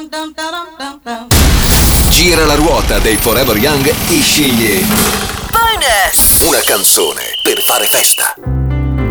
Gira la ruota dei Forever Young e scegli Bonus! una canzone per fare festa.